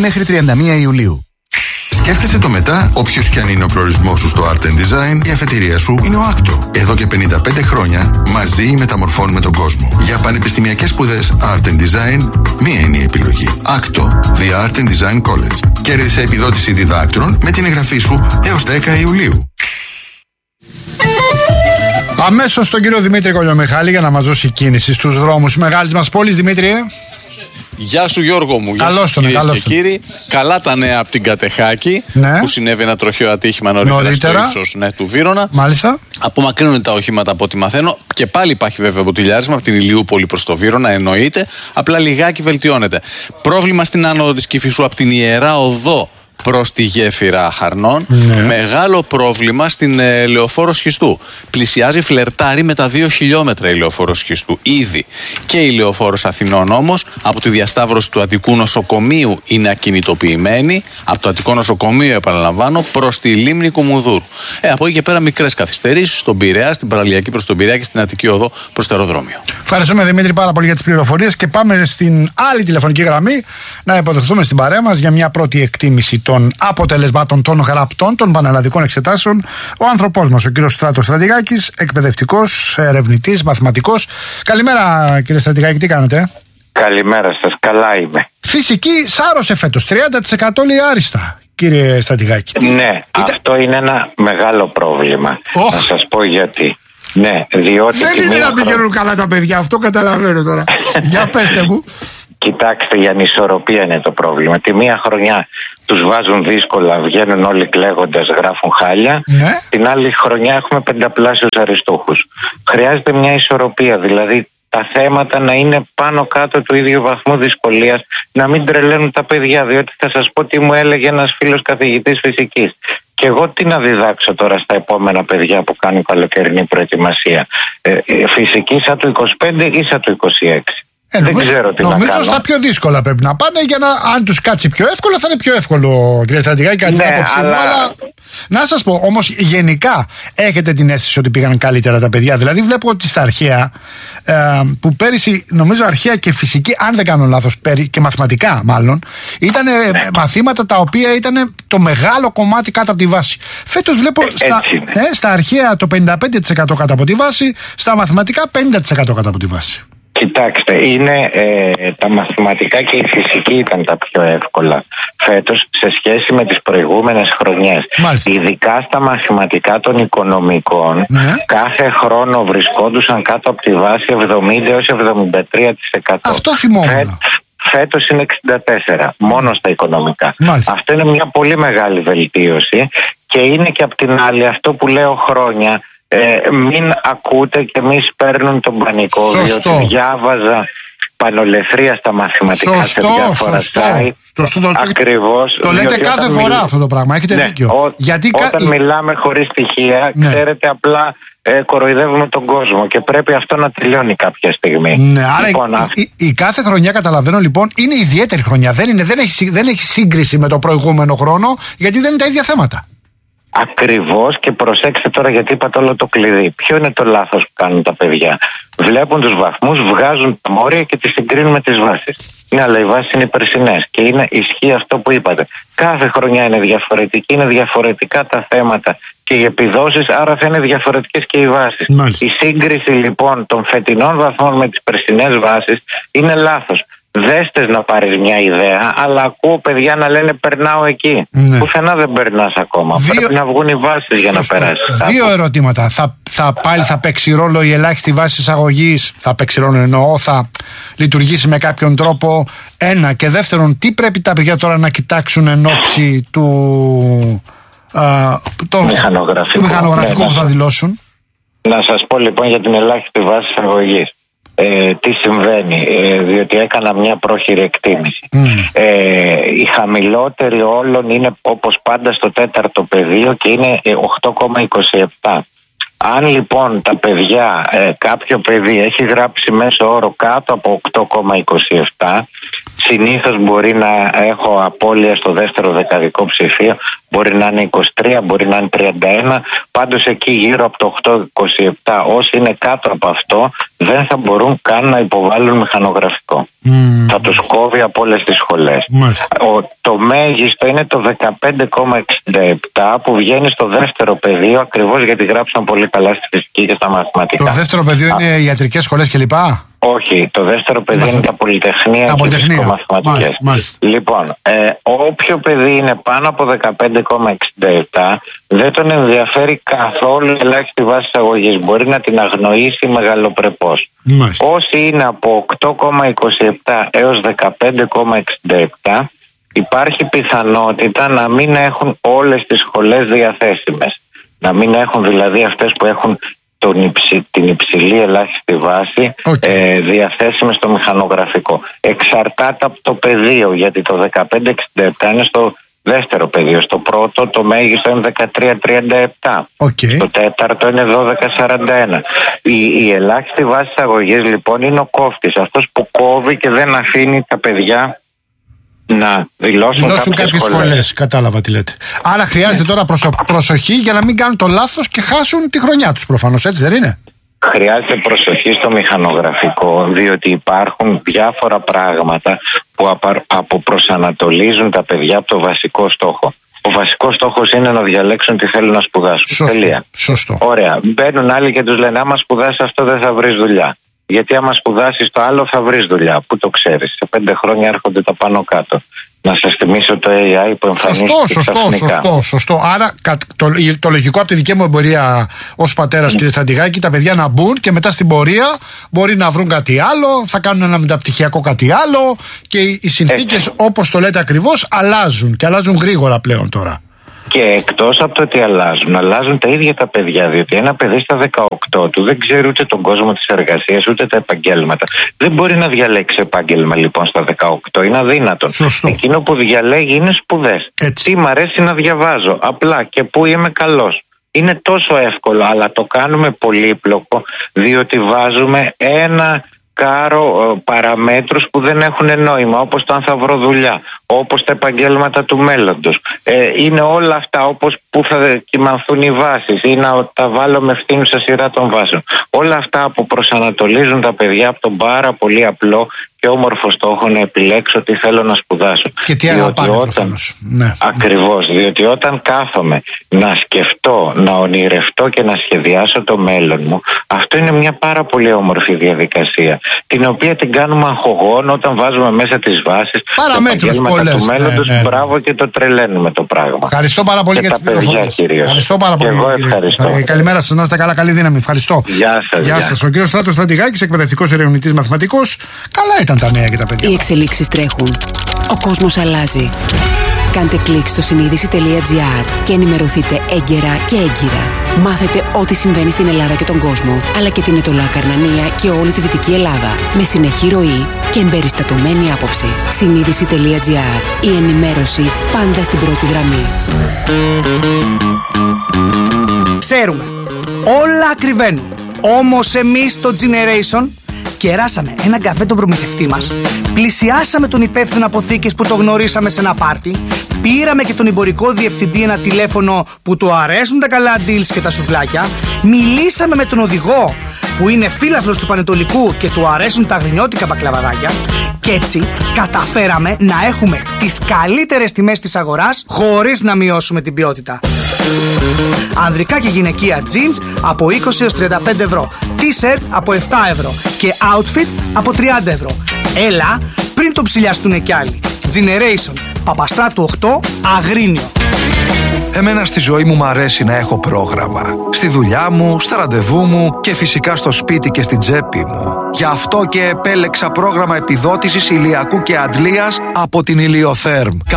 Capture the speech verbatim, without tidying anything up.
μέχρι τριάντα μία Ιουλίου. Σκέφτεσαι το μετά, όποιος κι αν είναι ο προορισμός σου στο Art and Design, η αφετηρία σου είναι ο Άκτο. Εδώ και πενήντα πέντε χρόνια μαζί μεταμορφώνουμε τον κόσμο. Για πανεπιστημιακές σπουδές Art and Design, μία είναι η επιλογή. Άκτο, The Art and Design College. Κέρδισε επιδότηση διδάκτρων με την εγγραφή σου έως δέκα Ιουλίου. Αμέσως στον κύριο Δημήτρη Κολιομιχάλη για να μας δώσει κίνηση στους δρόμους μεγάλης μας πόλης. Δημήτριε. Γεια σου Γιώργο μου, καλώς γεια σας τον, κυρίες και κύριοι. Καλά τα νέα από την Κατεχάκη, ναι, που συνέβη ένα τροχαίο ατύχημα νωρίτερα, νωρίτερα. στο ύψος, ναι, του Βύρωνα. Μάλιστα. Απομακρύνουν τα οχήματα από ό,τι μαθαίνω και πάλι υπάρχει βέβαια μποτιλιάρισμα από την Ηλιούπολη προς το Βύρωνα, εννοείται. Απλά λιγάκι βελτιώνεται. Πρόβλημα στην άνοδο της Κηφισού από την Ιερά Οδό προς τη γέφυρα Χαρνών. Ναι. Μεγάλο πρόβλημα στην ε, Λεωφόρο Σχιστού. Πλησιάζει, φλερτάρει με τα δύο χιλιόμετρα η Λεωφόρο Σχιστού ήδη. Και η Λεωφόρος Αθηνών όμως από τη διασταύρωση του Αττικού Νοσοκομείου είναι ακινητοποιημένη. Από το Αττικό Νοσοκομείο, επαναλαμβάνω, προς τη Λίμνη Κουμουνδούρου. Ε, από εκεί και πέρα μικρές καθυστερήσεις στον Πειραιά, στην Παραλιακή προς τον Πειραιά και στην Αττική Οδό προς το αεροδρόμιο. Ευχαριστούμε Δημήτρη πάρα πολύ για τις πληροφορίες και πάμε στην άλλη τηλεφωνική γραμμή να υποδεχθούμε στην παρέα μας για μια πρώτη εκτίμηση των αποτελεσμάτων των γραπτών των πανελλαδικών εξετάσεων. Ο άνθρωπός μας, ο κύριος Στράτος Στρατηγάκης, εκπαιδευτικός, ερευνητής, μαθηματικός. Καλημέρα κύριε Στρατηγάκη, τι κάνετε? Καλημέρα σας, καλά είμαι. Φυσική σάρωσε φέτος, τριάντα τοις εκατό λέει άριστα, κύριε Στρατηγάκη. Ναι, Είτε... αυτό είναι ένα μεγάλο πρόβλημα. Oh. Να σας πω γιατί. Ναι, διότι δεν είναι να πηγαίνουν χρόνο... καλά τα παιδιά, αυτό καταλαβαίνω τώρα. Για πέστε μου. Κοιτάξτε, η ανισορροπία είναι το πρόβλημα. Τη μία χρονιά τους βάζουν δύσκολα, βγαίνουν όλοι κλαίγοντας, γράφουν χάλια. Ναι. Την άλλη χρονιά έχουμε πενταπλάσιους αριστούχους. Χρειάζεται μια ισορροπία, δηλαδή τα θέματα να είναι πάνω κάτω του ίδιου βαθμού δυσκολίας, να μην τρελαίνουν τα παιδιά. Διότι θα σας πω τι μου έλεγε ένας φίλος καθηγητής φυσικής. Και εγώ τι να διδάξω τώρα στα επόμενα παιδιά που κάνουν καλοκαιρινή προετοιμασία. Ε, φυσική σαν του είκοσι πέντε ή σαν του είκοσι έξι. Ε, δεν νομίζω, ξέρω τι νομίζω να κάνω. στα πιο δύσκολα πρέπει να πάνε για να, αν τους κάτσει πιο εύκολο, θα είναι πιο εύκολο, κύριε Στρατηγάκη, κατά την ναι, άποψή μου. αλλά... αλλά να σας πω, όμως γενικά έχετε την αίσθηση ότι πήγαν καλύτερα τα παιδιά. Δηλαδή, βλέπω ότι στα αρχαία, ε, που πέρυσι, νομίζω αρχαία και φυσική, αν δεν κάνω λάθος, και μαθηματικά μάλλον, ήταν ναι. μαθήματα τα οποία ήταν το μεγάλο κομμάτι κάτω από τη βάση. Φέτος βλέπω ε, στα, ε, στα αρχαία το πενήντα πέντε τοις εκατό κάτω από τη βάση, στα μαθηματικά πενήντα τοις εκατό κάτω από τη βάση. Κοιτάξτε, είναι, ε, τα μαθηματικά και η φυσική ήταν τα πιο εύκολα φέτος σε σχέση με τις προηγούμενες χρονιές. Μάλιστα. Ειδικά στα μαθηματικά των οικονομικών, ναι. κάθε χρόνο βρισκόντουσαν κάτω από τη βάση εβδομήντα έως εβδομήντα τρία τοις εκατό. Αυτό θυμόμουν. Φέ, φέτος είναι εξήντα τέσσερα, μόνο στα οικονομικά. Μάλιστα. Αυτό είναι μια πολύ μεγάλη βελτίωση και είναι και απ' την άλλη αυτό που λέω χρόνια. Ε, μην ακούτε και μη σπέρνουν τον πανικό. Σωστό. Διότι διάβαζα πανολεθρία στα μαθηματικά. Σωστό, σε διάφορα σωστό. site. Σωστό, το, Ακριβώς. Το λέτε κάθε φορά μιλ... αυτό το πράγμα. Έχετε ναι, δίκιο. Ό, Γιατί όταν κα... μιλάμε χωρίς στοιχεία, ναι. ξέρετε, απλά ε, κοροϊδεύουμε τον κόσμο και πρέπει αυτό να τελειώνει κάποια στιγμή. Ναι, άρα λοιπόν, η, η, η, η κάθε χρονιά, καταλαβαίνω λοιπόν, είναι ιδιαίτερη χρονιά. Δεν, είναι, δεν, έχει, δεν έχει σύγκριση με το προηγούμενο χρόνο, γιατί δεν είναι τα ίδια θέματα. Ακριβώς, και προσέξτε τώρα γιατί είπατε όλο το κλειδί. Ποιο είναι το λάθος που κάνουν τα παιδιά? Βλέπουν τους βαθμούς, βγάζουν τα μόρια και τις συγκρίνουν με τις βάσεις. Ναι, αλλά οι βάσεις είναι περσινές και είναι, ισχύει αυτό που είπατε. Κάθε χρονιά είναι διαφορετική, είναι διαφορετικά τα θέματα και οι επιδόσεις, άρα θα είναι διαφορετικές και οι βάσεις. Μάλιστα. Η σύγκριση λοιπόν των φετινών βαθμών με τις περσινές βάσεις είναι λάθος. Δέστες να πάρεις μια ιδέα, αλλά ακούω παιδιά να λένε περνάω εκεί. Ναι. Πουθενά δεν περνάς ακόμα. Δύο... Πρέπει να βγουν οι βάσεις για να περάσεις. Δύο ερωτήματα. Θα, θα πάλι θα παίξει ρόλο η ελάχιστη βάση εισαγωγής? Θα παίξει ρόλο, εννοώ, θα λειτουργήσει με κάποιον τρόπο? Ένα. Και δεύτερον, τι πρέπει τα παιδιά τώρα να κοιτάξουν εν ώψη του, α, το, μηχανογραφικού, του μηχανογραφικού ναι, που θα δηλώσουν? Να σας πω λοιπόν για την ελάχιστη βάση εισαγωγής. Ε, τι συμβαίνει, ε, διότι έκανα μια πρόχειρη εκτίμηση. Mm. Ε, η χαμηλότερη όλων είναι όπως πάντα στο τέταρτο πεδίο και είναι οκτώ κόμμα είκοσι επτά. Αν λοιπόν τα παιδιά, ε, κάποιο παιδί έχει γράψει μέσο όρο κάτω από οκτώ κόμμα είκοσι επτά, Συνήθως μπορεί να έχω απώλεια στο δεύτερο δεκαδικό ψηφίο, μπορεί να είναι είκοσι τρία, μπορεί να είναι τριάντα ένα. Πάντως εκεί γύρω από το οκτώ είκοσι επτά, όσοι είναι κάτω από αυτό, δεν θα μπορούν καν να υποβάλουν μηχανογραφικό. Mm. Θα τους κόβει από όλες τις σχολές. Mm. Το μέγιστο είναι το δεκαπέντε κόμμα εξήντα επτά που βγαίνει στο δεύτερο πεδίο, ακριβώς γιατί γράψαν πολύ καλά στη φυσική και στα μαθηματικά. Το δεύτερο πεδίο Α. είναι ιατρικές σχολές κλπ. Όχι, το δεύτερο παιδί είναι τα πολυτεχνία τα και φυσικομαθηματικές. Λοιπόν, ε, όποιο παιδί είναι πάνω από δεκαπέντε κόμμα εξήντα επτά δεν τον ενδιαφέρει καθόλου η ελάχιστη βάση εισαγωγής. Μπορεί να την αγνοήσει μεγαλοπρεπώς. Μάλιστα. Όσοι είναι από οκτώ κόμμα είκοσι επτά έως δεκαπέντε κόμμα εξήντα επτά υπάρχει πιθανότητα να μην έχουν όλες τις σχολές διαθέσιμες. Να μην έχουν δηλαδή αυτές που έχουν τον υψη, την υψηλή ελάχιστη βάση okay. ε, διαθέσιμη στο μηχανογραφικό. Εξαρτάται από το πεδίο, γιατί το δεκαπέντε εξήντα επτά είναι στο δεύτερο πεδίο. Στο πρώτο το μέγιστο είναι δεκατρία τριάντα επτά. Okay. Στο τέταρτο είναι δώδεκα σαράντα ένα. Η, η ελάχιστη βάση αγωγής λοιπόν είναι ο κόφτης. Αυτός που κόβει και δεν αφήνει τα παιδιά να δηλώσουν, δηλώσουν κάποιες σχολές. Κατάλαβα τι λέτε. Άρα χρειάζεται ναι. τώρα προσω... προσοχή για να μην κάνουν το λάθος και χάσουν τη χρονιά τους προφανώς, έτσι δεν είναι? Χρειάζεται προσοχή στο μηχανογραφικό, διότι υπάρχουν διάφορα πράγματα που απα... αποπροσανατολίζουν τα παιδιά από το βασικό στόχο. Ο βασικός στόχος είναι να διαλέξουν τι θέλουν να σπουδάσουν. Σωστό. Τελεία. Σωστό. Ωραία. Μπαίνουν άλλοι και τους λένε άμα σπουδάσεις αυτό δεν θα βρεις δουλειά. Γιατί άμα σπουδάσεις το άλλο θα βρεις δουλειά. Πού το ξέρεις? Σε πέντε χρόνια έρχονται τα πάνω κάτω. Να σας θυμίσω το έι άι που εμφανίστηκε σωστό, σωστό, σωστό, σωστό. Άρα το, το λογικό από τη δική μου εμπειρία ως πατέρας, mm. κύριε Στρατηγάκη, τα παιδιά να μπουν και μετά στην πορεία μπορεί να βρουν κάτι άλλο, θα κάνουν ένα μεταπτυχιακό κάτι άλλο και οι συνθήκες όπως το λέτε ακριβώς αλλάζουν και αλλάζουν γρήγορα πλέον τώρα. Και εκτός από το ότι αλλάζουν, αλλάζουν τα ίδια τα παιδιά. Διότι ένα παιδί στα δεκαοκτώ του δεν ξέρει ούτε τον κόσμο της εργασίας ούτε τα επαγγέλματα. Δεν μπορεί να διαλέξει επάγγελμα λοιπόν στα δεκαοκτώ. Είναι αδύνατον. Σωστό. Εκείνο που διαλέγει είναι σπουδές. Έτσι. Τι μ' αρέσει να διαβάζω. Απλά και πού είμαι καλός. Είναι τόσο εύκολο, αλλά το κάνουμε πολύπλοκο διότι βάζουμε ένα κάρο παραμέτρους που δεν έχουν νόημα, όπως το αν θα βρω δουλειά, όπως τα επαγγέλματα του μέλλοντος. Ε, είναι όλα αυτά, όπως που θα κυμανθούν οι βάσεις ή να τα βάλω με ευθύνουσα σειρά των βάσεων. Όλα αυτά που προσανατολίζουν τα παιδιά από τον πάρα πολύ απλό και όμορφο στόχο να επιλέξω τι θέλω να σπουδάσω. Και τι αγαπάνε προφανώς. Ναι. Ακριβώς, διότι όταν κάθομαι να σκεφτώ, να ονειρευτώ και να σχεδιάσω το μέλλον μου, αυτό είναι μια πάρα πολύ όμορφη διαδικασία, την οποία την κάνουμε αγχογόν όταν βάζουμε μέσα τις βάσεις, τα επαγγέλματα του μέλλοντος, ναι, ναι, ναι. Μπράβο, και το τρελαίνουμε το πράγμα. Ευχαριστώ πάρα πολύ και για τις πληροφορίες. Ευχαριστώ πάρα πολύ. Εγώ ευχαριστώ. Ε, καλημέρα σας, να είστε καλά, καλή δύναμη. Ευχαριστώ. Γεια σας. Γεια σας. Ο κύριος Στράτος Στρατηγάκης, εκπαιδευτικός ερευνητής μαθηματικός. Καλά ήταν τα νέα για τα παιδιά. Οι εξελίξεις τρέχουν. Ο κόσμος αλλάζει. Κάντε κλικ στο συνείδηση τελεία τζι άρ και ενημερωθείτε έγκαιρα και έγκυρα. Μάθετε ό,τι συμβαίνει στην Ελλάδα και τον κόσμο, αλλά και την Ετωλά Καρνανία και όλη τη Δυτική Ελλάδα. Με συνεχή ροή και εμπεριστατωμένη άποψη. συνείδηση τελεία τζι άρ. Η ενημέρωση πάντα στην πρώτη γραμμή. Ξέρουμε, όλα ακριβένουν. Όμως εμείς στο Generation κεράσαμε έναν καφέ τον προμηθευτή μας, πλησιάσαμε τον υπεύθυνο αποθήκης που το γνωρίσαμε σε ένα πάρτι, πήραμε και τον εμπορικό διευθυντή ένα τηλέφωνο που του αρέσουν τα καλά deals και τα σουβλάκια, μιλήσαμε με τον οδηγό που είναι φίλαθλος του Πανετολικού και του αρέσουν τα γρινιώτικα μπακλαβαδάκια και έτσι καταφέραμε να έχουμε τις καλύτερες τιμές της αγοράς χωρίς να μειώσουμε την ποιότητα. Ανδρικά και γυναικεία jeans από είκοσι έως τριάντα πέντε ευρώ, t-shirt από επτά ευρώ και outfit από τριάντα ευρώ. Έλα πριν το ψηλιαστούν κι άλλοι. Generation, Παπαστράτου οκτώ, Αγρίνιο. Εμένα στη ζωή μου μ' αρέσει να έχω πρόγραμμα. Στη δουλειά μου, στα ραντεβού μου και φυσικά στο σπίτι και στην τσέπη μου. Γι' αυτό και επέλεξα πρόγραμμα επιδότησης ηλιακού και αντλίας από την Ηλιοθέρμ.